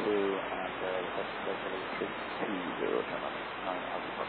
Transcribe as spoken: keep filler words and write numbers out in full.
two, and uh, the best schedule is six two zero seven nine Alpha.